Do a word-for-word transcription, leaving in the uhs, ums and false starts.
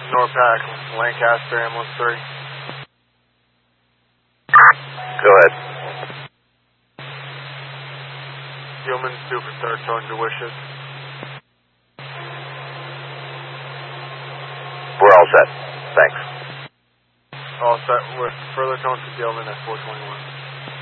Norpac, Lancaster, ambulance three. Go ahead. Human superstar, towards your wishes. We're all set. Thanks. All set with further tone to Gilman at four twenty-one.